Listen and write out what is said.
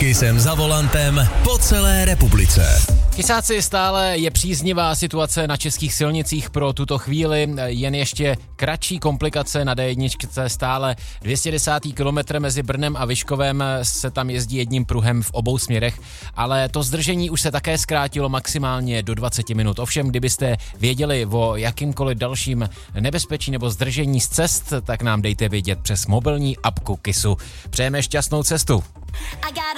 Kysem za volantem po celé republice. Kysáci, stále je příznivá situace na českých silnicích pro tuto chvíli, jen ještě kratší komplikace na D1, stále 210. kilometr mezi Brnem a Vyškovem se tam jezdí jedním pruhem v obou směrech, ale to zdržení už se také zkrátilo maximálně do 20 minut. Ovšem, kdybyste věděli o jakýmkoliv dalším nebezpečí nebo zdržení z cest, tak nám dejte vědět přes mobilní apku Kysu. Přejeme šťastnou cestu.